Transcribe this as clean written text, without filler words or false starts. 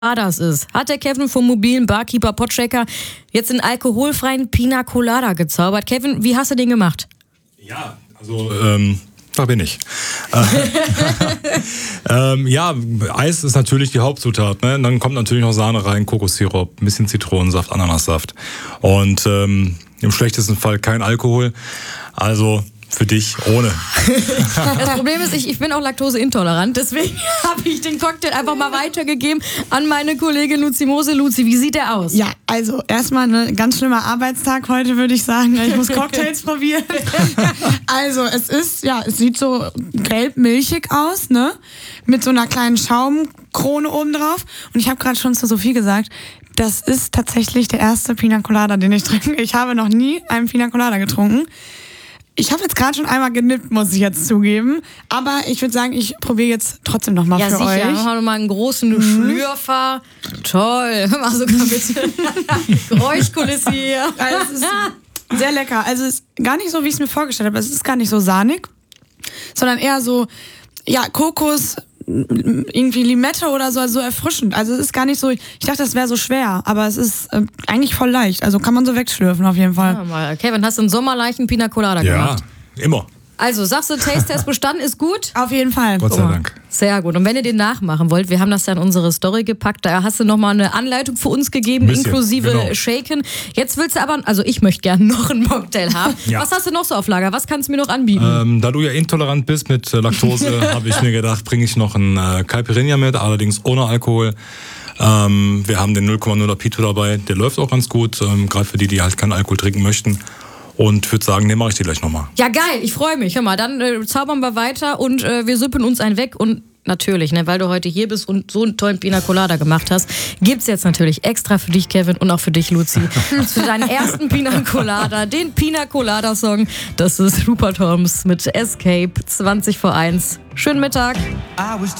das ist, hat der Kevin vom mobilen Barkeeper Podchecker jetzt einen alkoholfreien Pina Colada gezaubert. Kevin, wie hast du den gemacht? Ja, also da bin ich. Ja, Eis ist natürlich die Hauptzutat. Ne? Dann kommt natürlich noch Sahne rein, Kokossirup, ein bisschen Zitronensaft, Ananassaft. Und im schlechtesten Fall kein Alkohol. Also für dich ohne. Das Problem ist, ich bin auch laktoseintolerant, deswegen habe ich den Cocktail einfach mal weitergegeben an meine Kollegin Luzi Mose. Luzi, wie sieht der aus? Ja, also erstmal ein ganz schlimmer Arbeitstag heute, würde ich sagen. Ich muss Cocktails probieren. Also es sieht so gelb-milchig aus, ne? Mit so einer kleinen Schaumkrone oben drauf. Und ich habe gerade schon zu Sophie gesagt, das ist tatsächlich der erste Pina Colada, den ich trinke. Ich habe noch nie einen Pina Colada getrunken. Ich habe jetzt gerade schon einmal genippt, muss ich jetzt zugeben. Aber ich würde sagen, ich probiere jetzt trotzdem noch mal für sicher. euch. Ja, sicher. Machen wir mal einen großen Schlürfer. Toll. Mach sogar bitte Geräuschkulisse hier. Also es ist sehr lecker. Also es ist gar nicht so, wie ich es mir vorgestellt habe. Es ist gar nicht so sahnig, sondern eher so, ja, Kokos, irgendwie Limette oder so, also so erfrischend. Also es ist gar nicht so, ich dachte, das wäre so schwer, aber es ist eigentlich voll leicht. Also kann man so wegschlürfen auf jeden Fall. Ja, mal. Kevin, hast du einen sommerleichten Pina Colada gemacht? Ja, immer. Also, sagst du, Taste-Test bestanden ist gut? Auf jeden Fall. Gott sei Dank. Sehr gut. Und wenn ihr den nachmachen wollt, wir haben das ja in unsere Story gepackt, da hast du nochmal eine Anleitung für uns gegeben, inklusive Shaken. Jetzt willst du aber, also ich möchte gerne noch einen Mocktail haben. Ja. Was hast du noch so auf Lager? Was kannst du mir noch anbieten? Da du ja intolerant bist mit Laktose, habe ich mir gedacht, bringe ich noch einen Caipirinha mit, allerdings ohne Alkohol. Wir haben den 0,0er Pito dabei, der läuft auch ganz gut, gerade für die halt keinen Alkohol trinken möchten. Und würde sagen, den mache ich dir gleich nochmal. Ja, geil, ich freue mich. Hör mal, dann zaubern wir weiter und wir sippen uns einen weg. Und natürlich, ne, weil du heute hier bist und so einen tollen Pina Colada gemacht hast, gibt's jetzt natürlich extra für dich, Kevin, und auch für dich, Luzi, für deinen ersten Pina Colada, den Pina Colada Song. Das ist Rupert Holmes mit Escape 20 vor 1. Schönen Mittag.